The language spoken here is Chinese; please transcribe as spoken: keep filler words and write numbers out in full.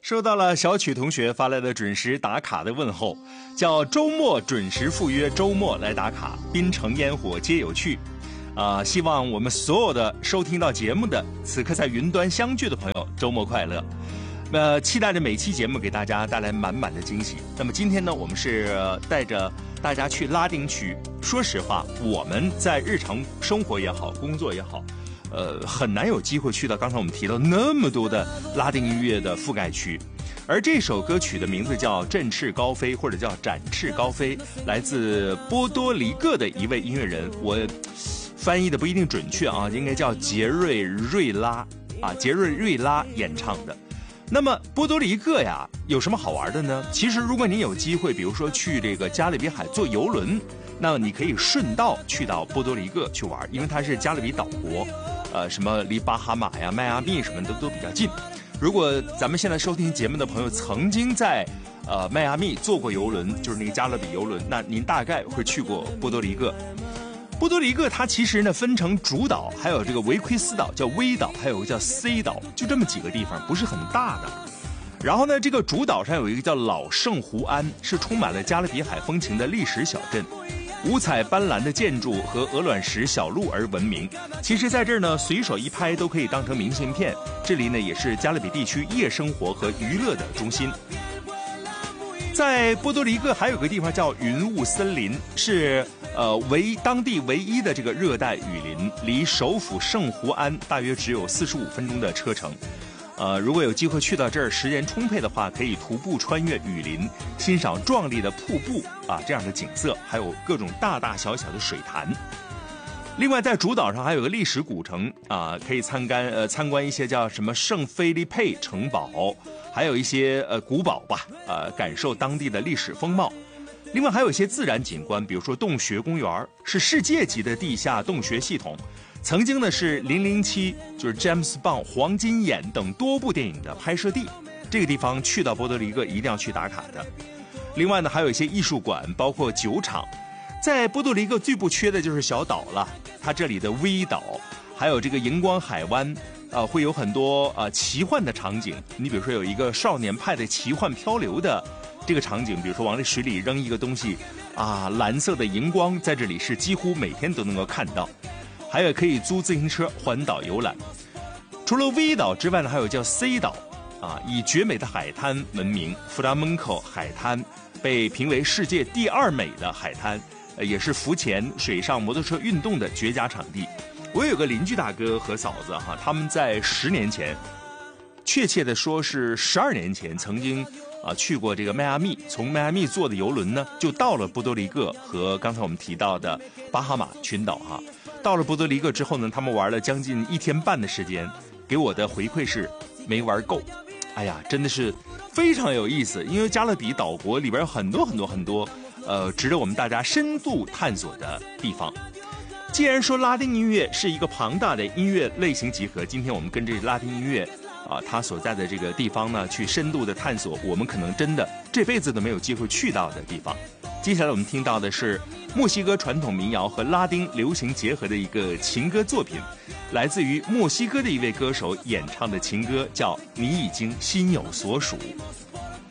收到了小曲同学发来的准时打卡的问候，叫周末准时赴约，周末来打卡，槟城烟火皆有趣。啊、呃，希望我们所有的收听到节目的此刻在云端相聚的朋友，周末快乐。呃，期待着每期节目给大家带来满满的惊喜。那么今天呢，我们是带着大家去拉丁区。说实话，我们在日常生活也好，工作也好，呃，很难有机会去到刚才我们提到那么多的拉丁音乐的覆盖区。而这首歌曲的名字叫《振翅高飞》，或者叫《展翅高飞》，来自波多黎各的一位音乐人，我翻译的不一定准确啊，应该叫杰瑞瑞拉啊，杰瑞瑞拉演唱的。那么波多黎各呀，有什么好玩的呢？其实如果你有机会，比如说去这个加勒比海坐游轮，那么你可以顺道去到波多黎各去玩，因为它是加勒比岛国，呃，什么离巴哈马呀、迈阿密什么的都比较近。如果咱们现在收听节目的朋友曾经在呃迈阿密坐过游轮，就是那个加勒比游轮，那您大概会去过波多黎各。波多黎各它其实呢分成主岛，还有这个维奎斯岛叫微岛，还有个叫 C 岛，就这么几个地方，不是很大的。然后呢，这个主岛上有一个叫老圣胡安，是充满了加勒比海风情的历史小镇，五彩斑斓的建筑和鹅卵石小路而闻名。其实在这儿呢，随手一拍都可以当成明信片。这里呢也是加勒比地区夜生活和娱乐的中心。在波多黎各还有个地方叫云雾森林，是呃唯当地唯一的这个热带雨林，离首府圣胡安大约只有四十五分钟的车程。呃，如果有机会去到这儿，时间充沛的话，可以徒步穿越雨林，欣赏壮丽的瀑布啊这样的景色，还有各种大大小小的水潭。另外，在主岛上还有个历史古城啊，可以参观呃参观一些叫什么圣菲利佩城堡，还有一些呃古堡吧，呃感受当地的历史风貌。另外还有一些自然景观，比如说洞穴公园，是世界级的地下洞穴系统。曾经呢是零零七，就是詹姆斯邦、黄金眼等多部电影的拍摄地。这个地方去到波多黎各一定要去打卡的。另外呢，还有一些艺术馆，包括酒厂。在波多黎各最不缺的就是小岛了，它这里的微岛，还有这个荧光海湾，呃，会有很多呃奇幻的场景。你比如说有一个少年派的奇幻漂流的这个场景，比如说往这水里扔一个东西，啊，蓝色的荧光在这里是几乎每天都能够看到。还有可以租自行车环岛游览。除了微岛之外呢，还有叫 C 岛，啊，以绝美的海滩闻名，弗拉门科海滩被评为世界第二美的海滩。也是浮潜、水上摩托车运动的绝佳场地。我有个邻居大哥和嫂子哈，他们在十年前，确切的说是十二年前，曾经啊去过这个迈阿密，从迈阿密坐的游轮呢，就到了波多黎各和刚才我们提到的巴哈马群岛哈。到了波多黎各之后呢，他们玩了将近一天半的时间，给我的回馈是没玩够。哎呀，真的是非常有意思，因为加勒比岛国里边有很多很多很多。呃，值得我们大家深度探索的地方。既然说拉丁音乐是一个庞大的音乐类型集合，今天我们跟这拉丁音乐啊，它所在的这个地方呢，去深度的探索我们可能真的这辈子都没有机会去到的地方。接下来我们听到的是墨西哥传统民谣和拉丁流行结合的一个情歌作品，来自于墨西哥的一位歌手演唱的情歌，叫《你已经心有所属》。